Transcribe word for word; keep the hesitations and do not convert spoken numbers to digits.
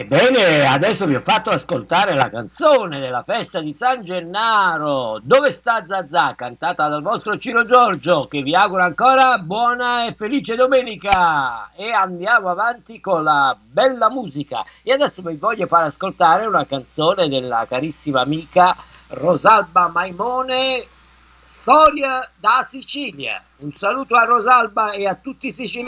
Ebbene, adesso vi ho fatto ascoltare la canzone della festa di San Gennaro. Dove sta Zazà? Cantata dal vostro Ciro Giorgio, che vi augura ancora buona e felice domenica. E andiamo avanti con la bella musica. E adesso vi voglio far ascoltare una canzone della carissima amica Rosalba Maimone, Storia da Sicilia. Un saluto a Rosalba e a tutti i siciliani.